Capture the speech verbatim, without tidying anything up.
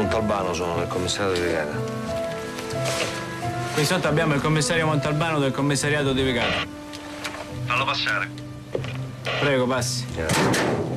Montalbano, sono del commissariato di Vigata. Qui sotto abbiamo il commissario Montalbano del commissariato di Vigata. Fallo passare. Prego, passi. Grazie.